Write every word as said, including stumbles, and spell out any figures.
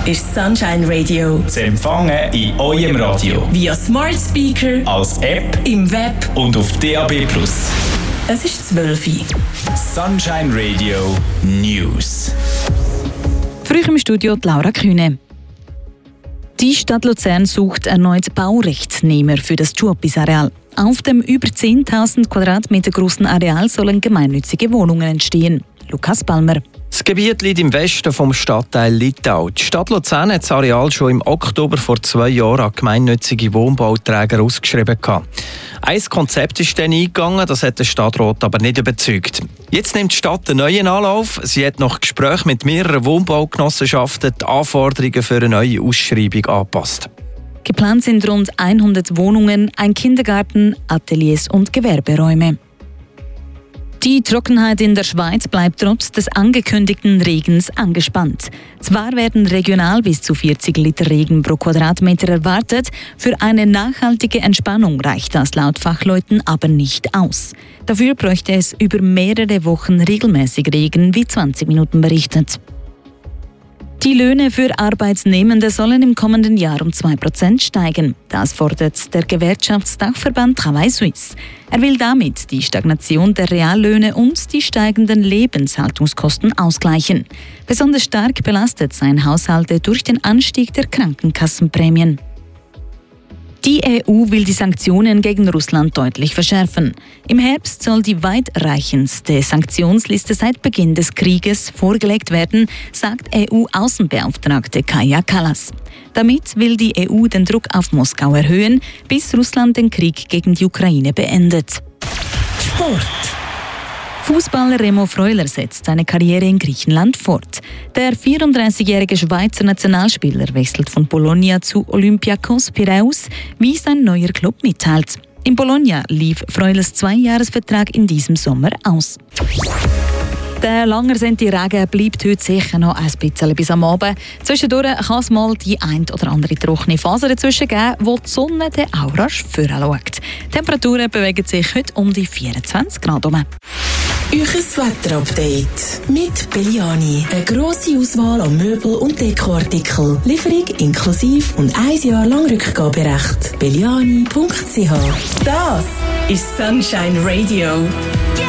ist Sunshine Radio. Zu empfangen in eurem Radio. Via Smart Speaker, als App, im Web und auf D A B plus. Es ist zwölf Uhr. Sunshine Radio News. Früh im Studio die Laura Kühne. Die Stadt Luzern sucht erneut Baurechtnehmer für das Schuopis-Areal. Auf dem über zehntausend Quadratmeter großen Areal sollen gemeinnützige Wohnungen entstehen. Lukas Palmer. Das Gebiet liegt im Westen vom Stadtteil Littau. Die Stadt Luzern hat das Areal schon im Oktober vor zwei Jahren an gemeinnützige Wohnbauträger ausgeschrieben. Ein Konzept ist dann eingegangen, das hat der Stadtrat aber nicht überzeugt. Jetzt nimmt die Stadt einen neuen Anlauf. Sie hat nach Gesprächen mit mehreren Wohnbaugenossenschaften die Anforderungen für eine neue Ausschreibung angepasst. Geplant sind rund hundert Wohnungen, ein Kindergarten, Ateliers und Gewerberäume. Die Trockenheit in der Schweiz bleibt trotz des angekündigten Regens angespannt. Zwar werden regional bis zu vierzig Liter Regen pro Quadratmeter erwartet, für eine nachhaltige Entspannung reicht das laut Fachleuten aber nicht aus. Dafür bräuchte es über mehrere Wochen regelmäßig Regen, wie zwanzig Minuten berichtet. Die Löhne für Arbeitsnehmende sollen im kommenden Jahr um zwei Prozent steigen. Das fordert der Gewerkschaftsdachverband Travail Suisse. Er will damit die Stagnation der Reallöhne und die steigenden Lebenshaltungskosten ausgleichen. Besonders stark belastet seien Haushalte durch den Anstieg der Krankenkassenprämien. Die E U will die Sanktionen gegen Russland deutlich verschärfen. Im Herbst soll die weitreichendste Sanktionsliste seit Beginn des Krieges vorgelegt werden, sagt E U-Außenbeauftragte Kaja Kallas. Damit will die E U den Druck auf Moskau erhöhen, bis Russland den Krieg gegen die Ukraine beendet. Sport. Fußballer Remo Freuler setzt seine Karriere in Griechenland fort. Der vierunddreißigjährige Schweizer Nationalspieler wechselt von Bologna zu Olympiakos Piräus, wie sein neuer Club mitteilt. In Bologna lief Freulers Zweijahresvertrag in diesem Sommer aus. Der langersehnte Regen bleibt heute sicher noch ein bisschen bis am Abend. Zwischendurch kann es mal die ein oder andere trockene Phase dazwischen geben, wo die Sonne den auch rasch vorschaut. Die Temperaturen bewegen sich heute um die vierundzwanzig Grad herum. Euches Wetterupdate mit Belliani. Eine grosse Auswahl an Möbel- und Dekoartikeln. Lieferung inklusive und ein Jahr lang Rückgaberecht. belliani punkt c h. Das ist Sunshine Radio.